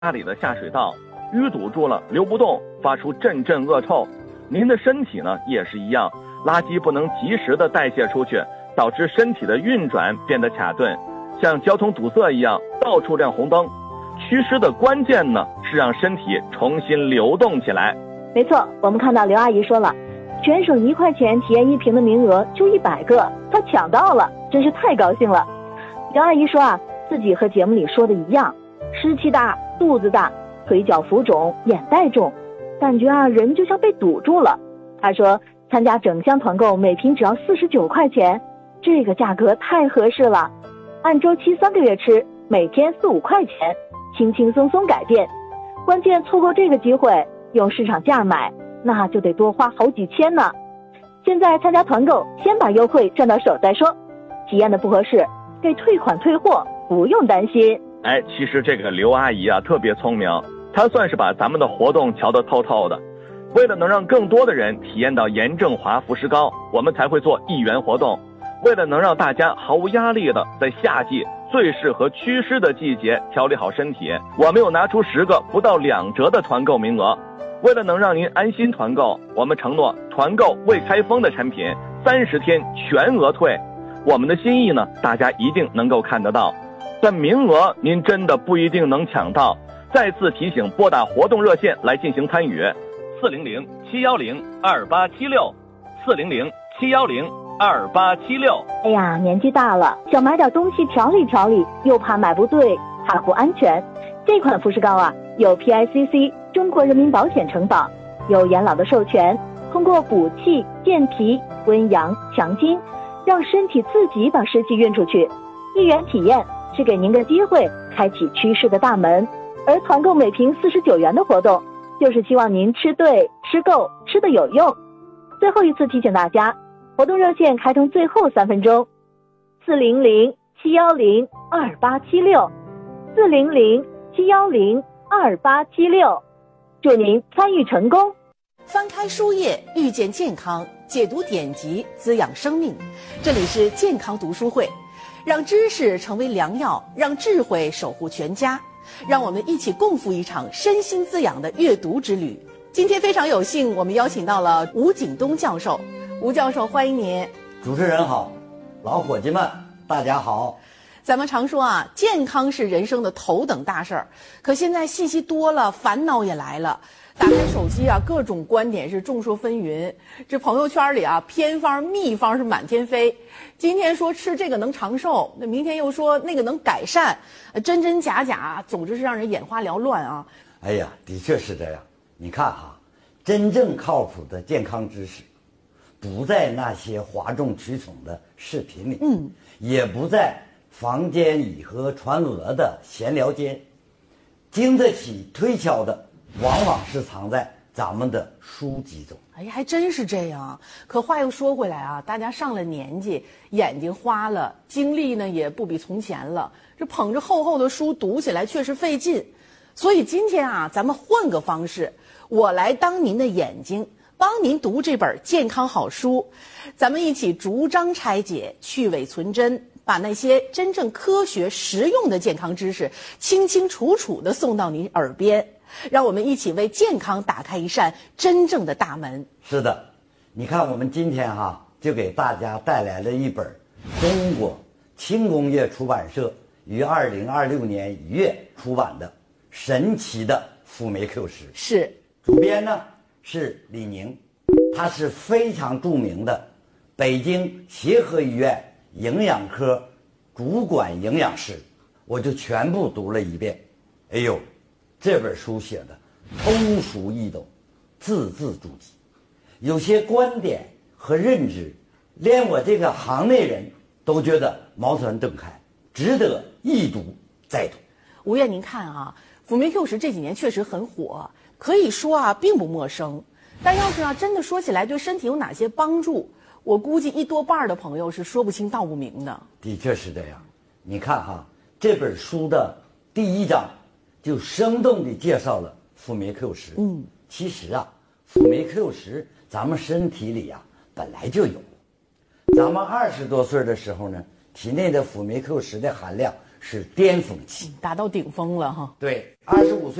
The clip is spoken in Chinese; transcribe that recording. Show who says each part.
Speaker 1: 家里的下水道淤堵住了，流不动，发出阵阵恶臭。您的身体呢也是一样，垃圾不能及时的代谢出去，导致身体的运转变得卡顿，像交通堵塞一样到处亮红灯。祛湿的关键呢是让身体重新流动起来。
Speaker 2: 没错，我们看到刘阿姨说了，全省1块钱体验1瓶的名额就100个，她抢到了，真是太高兴了。刘阿姨说啊，自己和节目里说的一样，湿气大，肚子大，腿脚浮肿，眼袋重，感觉啊人就像被堵住了。她说参加整箱团购每瓶只要49块钱，这个价格太合适了，按周期3个月吃，每天4、5块钱，轻轻松松改变。关键错过这个机会，用市场价买，那就得多花好几千呢。现在参加团购，先把优惠赚到手再说。体验的不合适，给退款退货，不用担心。
Speaker 1: 其实这个刘阿姨啊特别聪明，她算是把咱们的活动瞧得透透的。为了能让更多的人体验到严正华肤石膏，我们才会做1元活动。为了能让大家毫无压力的在夏季最适合祛湿的季节调理好身体，我们又拿出10个不到2折的团购名额。为了能让您安心团购，我们承诺团购未开封的产品30天全额退。我们的心意呢，大家一定能够看得到，但名额您真的不一定能抢到。再次提醒，拨打活动热线来进行参与，400-710-2876，400-710-2876。
Speaker 2: 哎呀，年纪大了，想买点东西调理调理，又怕买不对，怕不安全。这款肤石膏啊，有 PICC 中国人民保险承保，有严老的授权，通过补气、健脾、温阳、强筋，让身体自己把湿气运出去。1元体验是给您个机会，开启趋势的大门。而团购每瓶49元的活动，就是希望您吃对、吃够、吃得有用。最后一次提醒大家，活动热线开通最后3分钟，400-710-2876，400-710-2876，祝您参与成功。
Speaker 3: 翻开书页，遇见健康，解读典籍，滋养生命。这里是健康读书会，让知识成为良药，让智慧守护全家。让我们一起共赴一场身心滋养的阅读之旅。今天非常有幸，我们邀请到了吴景东教授。吴教授，欢迎您。
Speaker 4: 主持人好，老伙计们大家好。
Speaker 3: 咱们常说啊，健康是人生的头等大事儿，可现在信息多了，烦恼也来了。打开手机啊，各种观点是众说纷纭。这朋友圈里啊，偏方秘方是满天飞。今天说吃这个能长寿，那明天又说那个能改善，真真假假，总之是让人眼花缭乱啊。
Speaker 4: 哎呀，的确是这样。你看哈，真正靠谱的健康知识，不在那些哗众取宠的视频里，也不在坊间以讹传讹的闲聊间，经得起推敲的往往是藏在咱们的书籍中。
Speaker 3: 哎呀，还真是这样。可话又说回来啊，大家上了年纪，眼睛花了，精力呢也不比从前了，这捧着厚厚的书读起来确实费劲。所以今天啊，咱们换个方式，我来当您的眼睛，帮您读这本健康好书。咱们一起逐章拆解，去伪存真，把那些真正科学实用的健康知识清清楚楚地送到您耳边。让我们一起为健康打开一扇真正的大门。
Speaker 4: 是的，你看我们今天就给大家带来了一本中国轻工业出版社于2026年1月出版的神奇的辅酶 Q10。
Speaker 3: 是，
Speaker 4: 主编呢是李宁，他是非常著名的北京协和医院营养科主管营养师，我就全部读了一遍。哎呦，这本书写的通俗易懂，字字珠玑，有些观点和认知，连我这个行内人都觉得茅塞顿开，值得一读再读。
Speaker 3: 吴院，您看啊，辅酶 Q10这几年确实很火，可以说啊并不陌生。但要是真的说起来对身体有哪些帮助，我估计1多半的朋友是说不清道不明的。
Speaker 4: 的确是这样。你看这本书的第1章就生动地介绍了辅酶 Q10。其实辅酶 Q10咱们身体里本来就有。咱们20多岁的时候呢，体内的辅酶 Q10的含量是巅峰期。
Speaker 3: 达到顶峰了哈。
Speaker 4: 对，25岁。